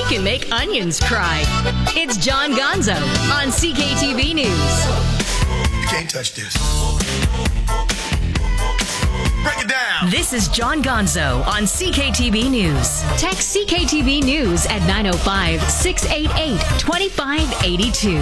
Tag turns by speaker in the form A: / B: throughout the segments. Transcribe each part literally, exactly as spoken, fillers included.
A: can make onions cry. It's John Gonzo on C K T V News.
B: You can't touch this. Break it down.
A: This is John Gonzo on C K T V News. Text C K T V News at nine oh five, six eight eight, two five eight two.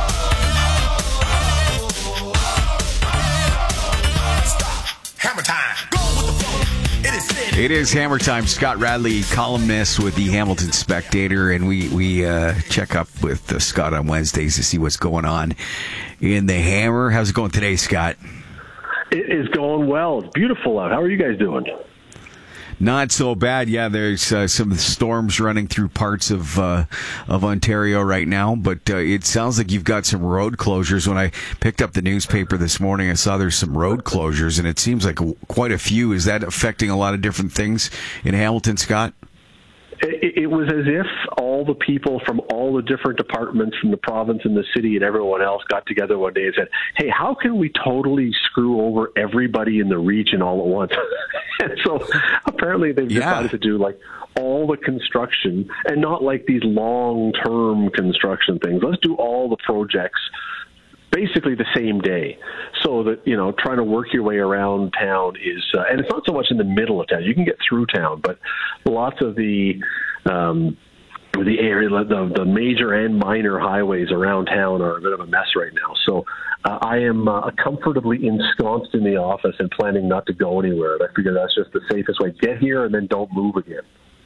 B: Hammer time. Go with the flow. It is said.
C: It is Hammer Time. Scott Radley, columnist with the Hamilton Spectator, and we we uh, check up with uh, Scott on Wednesdays to see what's going on in the Hammer. How's it going today, Scott?
D: It is going well. It's beautiful out. How are you guys doing?
C: Not so bad. Yeah, there's uh, some storms running through parts of uh, of Ontario right now, but uh, it sounds like you've got some road closures. When I picked up the newspaper this morning, I saw there's some road closures, and it seems like quite a few. Is that affecting a lot of different things in Hamilton, Scott?
D: It, it was as if all the people from all the different departments from the province and the city and everyone else got together one day and said, hey, how can we totally screw over everybody in the region all at once? And so apparently they've
C: yeah.
D: decided to do like all the construction and not like these long-term construction things. Let's do all the projects basically the same day, so that, you know, trying to work your way around town is, uh, and it's not so much in the middle of town. You can get through town, but lots of the um, the area, the, the major and minor highways around town are a bit of a mess right now. So uh, I am uh, comfortably ensconced in the office and planning not to go anywhere. I figure that's just the safest way. Get here and then don't move again.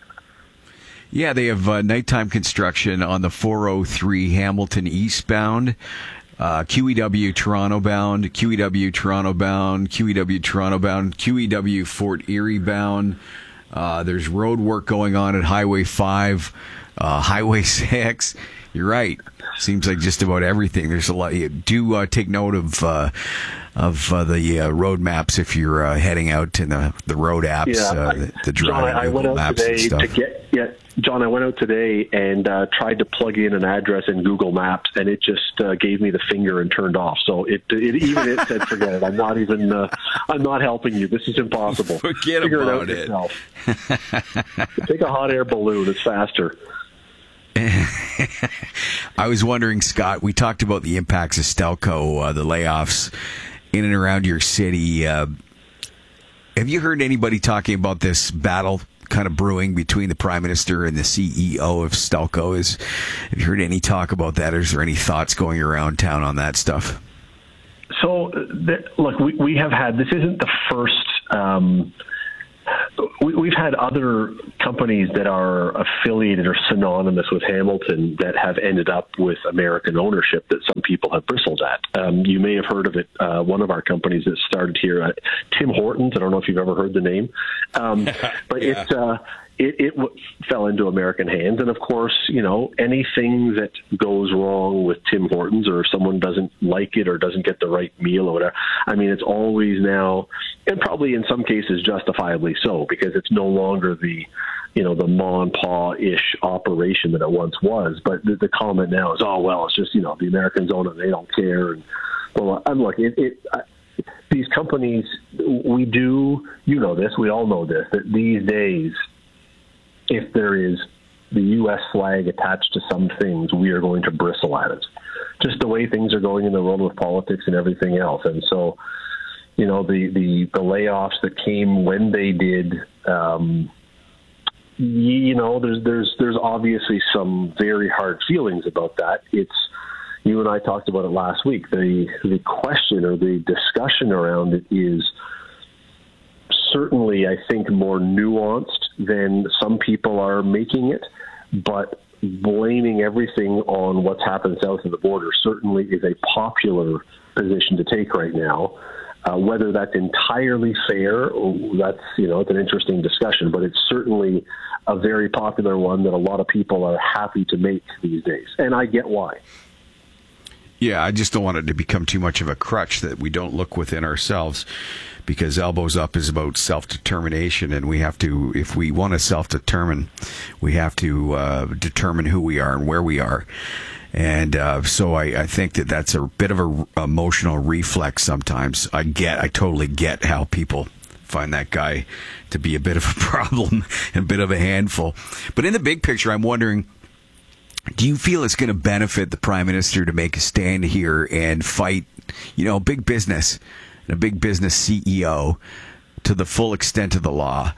C: Yeah, they have uh, nighttime construction on the four oh three Hamilton eastbound. Uh, Q E W Toronto bound, Q E W Toronto bound, Q E W Toronto bound, Q E W Fort Erie bound. Uh, there's road work going on at Highway five, uh, Highway six. You're right. Seems like just about everything. There's a lot. You do uh, take note of uh, of uh, the uh, road maps if you're uh, heading out in the the road apps,
D: yeah,
C: uh, the, the
D: John,
C: drive
D: I went out
C: maps
D: today
C: and stuff.
D: to get yeah. John, I went out today and uh, tried to plug in an address in Google Maps, and it just uh, gave me the finger and turned off. So it, it even it said, "Forget it. I'm not even. Uh, I'm not helping you. This is impossible.
C: Forget
D: Figure
C: about
D: it out yourself." Take a hot air balloon. It's faster.
C: I was wondering, Scott, we talked about the impacts of Stelco, uh, the layoffs in and around your city. Uh, have you heard anybody talking about this battle kind of brewing between the Prime Minister and the C E O of Stelco? Is, have you heard any talk about that, or is there any thoughts going around town on that stuff?
D: So, the, look, we, we have had, this isn't the first, um, we, we've had other companies that are affiliated or synonymous with Hamilton that have ended up with American ownership that some people have bristled at. Um, you may have heard of it. Uh, one of our companies that started here, uh, Tim Hortons. I don't know if you've ever heard the name, um, but yeah. it, uh, it it w- fell into American hands. And of course, you know, anything that goes wrong with Tim Hortons, or someone doesn't like it or doesn't get the right meal or whatever, I mean, it's always now, and probably in some cases justifiably so, because it's no longer the, you know, the ma and pa-ish operation that it once was. But the, the comment now is, oh, well, it's just, you know, the Americans own it, they don't care. And well, I'm look, it, it I, these companies, we do, you know this, we all know this, that these days, if there is the U S flag attached to some things, we are going to bristle at it. Just the way things are going in the world of politics and everything else. And so, you know, the, the, the layoffs that came when they did, um, you know, there's there's there's obviously some very hard feelings about that. It's, you and I talked about it last week. The the question or the discussion around it is certainly, I think, more nuanced than some people are making it, but blaming everything on what's happened south of the border certainly is a popular position to take right now. Uh, whether that's entirely fair, that's, you know, it's an interesting discussion, but it's certainly a very popular one that a lot of people are happy to make these days. And I get why.
C: Yeah, I just don't want it to become too much of a crutch that we don't look within ourselves, because Elbows Up is about self-determination, and we have to, if we want to self-determine, we have to uh, determine who we are and where we are. And uh, so I, I think that that's a bit of a emotional reflex sometimes. I get, I totally get how people find that guy to be a bit of a problem and a bit of a handful. But in the big picture, I'm wondering, do you feel it's going to benefit the Prime Minister to make a stand here and fight, you know, big business and a big business C E O to the full extent of the law?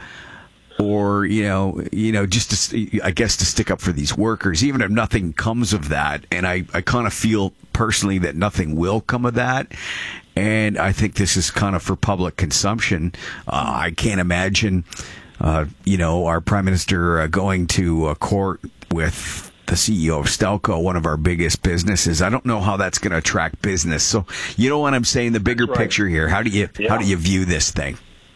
C: Or, you know, you know, just to, I guess to stick up for these workers, even if nothing comes of that. And I, I kind of feel personally that nothing will come of that. And I think this is kind of for public consumption. Uh, I can't imagine, uh, you know, our Prime Minister uh, going to a court with the C E O of Stelco, one of our biggest businesses. I don't know how that's going to attract business. So, you know what I'm saying? The bigger
D: right.
C: picture here. How do you
D: yeah.
C: how do you view this thing?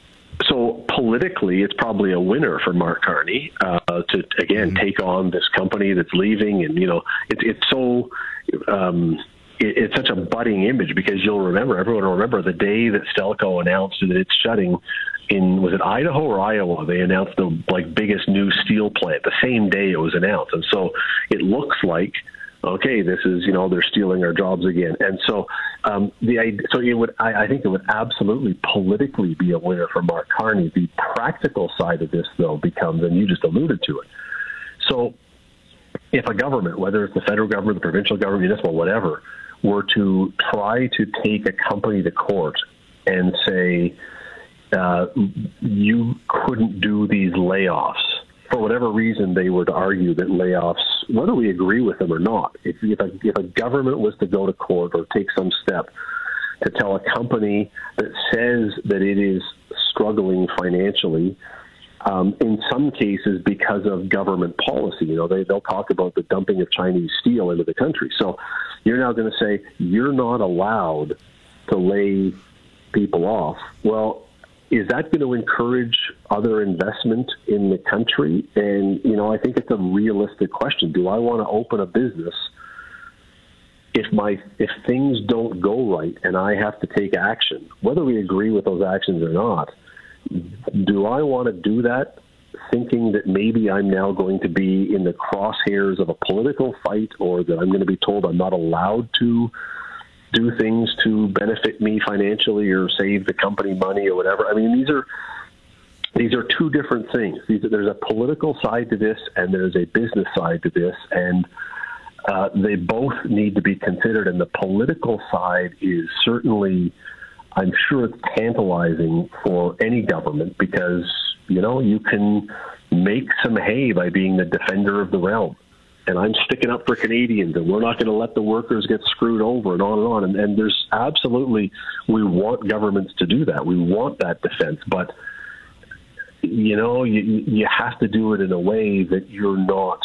D: So politically, it's probably a winner for Mark Carney uh, to again mm-hmm. take on this company that's leaving, and you know, it's it's so. Um, it, it's such a budding image because you'll remember, everyone will remember the day that Stelco announced that it's shutting in, was it Idaho or Iowa? They announced the like biggest new steel plant the same day it was announced, and so it looks like. Okay, this is, you know, they're stealing our jobs again. And so um, the so it would I, I think it would absolutely politically be a winner for Mark Carney. The practical side of this, though, becomes, and you just alluded to it. So if a government, whether it's the federal government, the provincial government, municipal, whatever, were to try to take a company to court and say, uh, you couldn't do these layoffs, for whatever reason they were to argue that layoffs, whether we agree with them or not, if, if, a, if a government was to go to court or take some step to tell a company that says that it is struggling financially, um, in some cases because of government policy, you know, they, they'll talk about the dumping of Chinese steel into the country. So you're now going to say you're not allowed to lay people off. Well, is that going to encourage other investment in the country? And, you know, I think it's a realistic question. Do I want to open a business if my if things don't go right and I have to take action, whether we agree with those actions or not? Do I want to do that thinking that maybe I'm now going to be in the crosshairs of a political fight, or that I'm going to be told I'm not allowed to do things to benefit me financially or save the company money or whatever? I mean, these are these are two different things. These are, there's a political side to this and there's a business side to this, and uh, they both need to be considered. And the political side is certainly, I'm sure it's tantalizing for any government because, you know, you can make some hay by being the defender of the realm. And I'm sticking up for Canadians, and we're not going to let the workers get screwed over, and on and on. And, and there's absolutely, we want governments to do that. We want that defense. But, you know, you, you have to do it in a way that you're not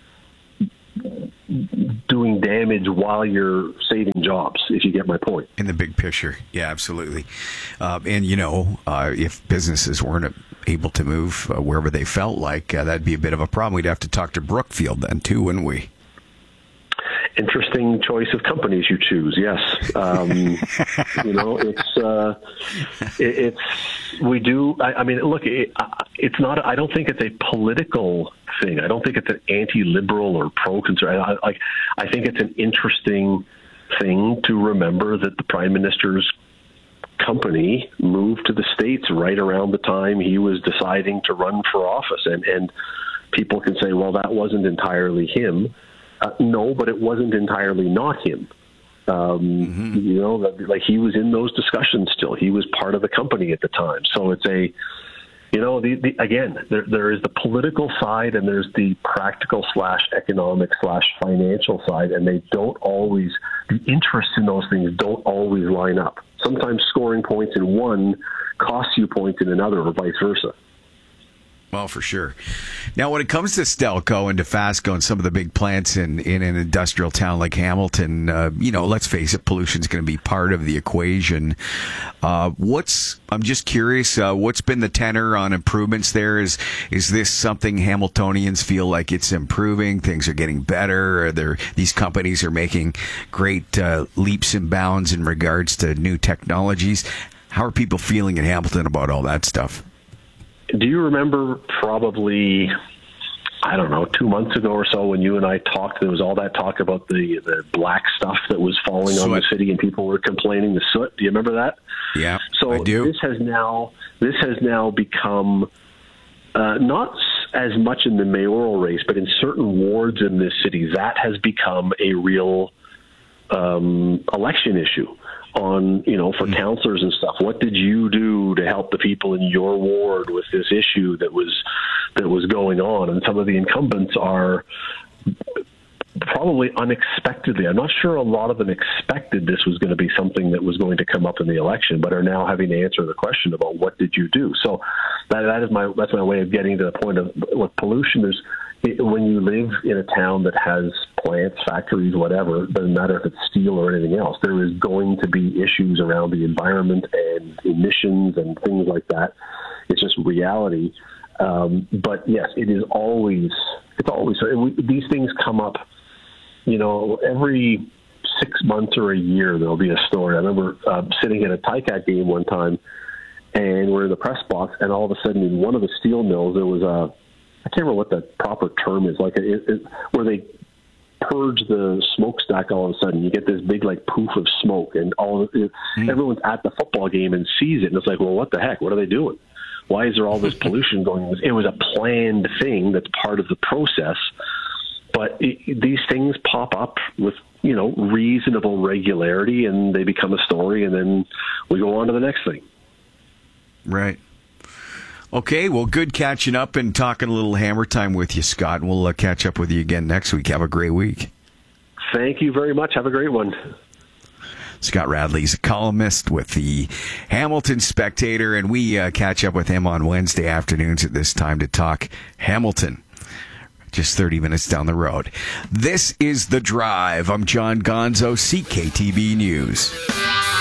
D: doing damage while you're saving jobs, if you get my point.
C: In the big picture, yeah, absolutely. Uh, and, you know, uh, if businesses weren't able to move uh, wherever they felt like, uh, that'd be a bit of a problem. We'd have to talk to Brookfield then, too, wouldn't we?
D: Interesting choice of companies you choose. Yes, um, you know, it's uh, it, it's we do. I, I mean, look, it, it's not. I don't think it's a political thing. I don't think it's an anti-liberal or pro-conservative. I, I, I think it's an interesting thing to remember that the Prime Minister's company moved to the States right around the time he was deciding to run for office, and and people can say, well, that wasn't entirely him. Uh, no, but it wasn't entirely not him. Um, mm-hmm. You know, like he was in those discussions still. He was part of the company at the time. So it's a, you know, the, the, again, there, there is the political side and there's the practical slash economic slash financial side, and they don't always, the interests in those things don't always line up. Sometimes scoring points in one costs you points in another, or vice versa.
C: Well, for sure. Now, when it comes to Stelco and Dofasco and some of the big plants in, in an industrial town like Hamilton, uh, you know, let's face it, pollution is going to be part of the equation. Uh, what's, I'm just curious, uh, what's been the tenor on improvements there? Is, is this something Hamiltonians feel like it's improving? Things are getting better? Are there, these companies are making great uh, leaps and bounds in regards to new technologies? How are people feeling in Hamilton about all that stuff?
D: Do you remember probably, I don't know, two months ago or so when you and I talked, there was all that talk about the, the black stuff that was falling soot on the city and people were complaining, the soot. Do you remember that?
C: Yeah,
D: so
C: I do.
D: This has now, this has now become uh, not as much in the mayoral race, but in certain wards in this city, that has become a real um, election issue on, you know, for mm-hmm. councillors and stuff. What did you do to help the people in your ward with this issue that was that was going on? And some of the incumbents are probably unexpectedly, I'm not sure a lot of them expected this was going to be something that was going to come up in the election, but are now having to answer the question about what did you do. So that that is my that's my way of getting to the point of with pollution. There's it, when you live in a town that has plants, factories, whatever, doesn't matter if it's steel or anything else, there is going to be issues around the environment and emissions and things like that. It's just reality. Um, but yes, it is always it's always we, these things come up. You know, every six months or a year, there'll be a story. I remember uh, sitting at a Ticats game one time, and we're in the press box, and all of a sudden, in one of the steel mills, there was a, I can't remember what the proper term is, like it, it, where they purge the smokestack all of a sudden. You get this big, like, poof of smoke, and all of it, mm. everyone's at the football game and sees it, and it's like, well, what the heck? What are they doing? Why is there all this pollution going on? It was a planned thing that's part of the process. But it, these things pop up with, you know, reasonable regularity, and they become a story, and then we go on to the next thing.
C: Right. Okay, well, good catching up and talking a little Hammer Time with you, Scott. We'll uh, catch up with you again next week. Have a great week.
D: Thank you very much. Have a great one.
C: Scott Radley's a columnist with the Hamilton Spectator, and we uh, catch up with him on Wednesday afternoons at this time to talk Hamilton. Just thirty minutes down the road. This is The Drive. I'm John Gonzo, C K T B News.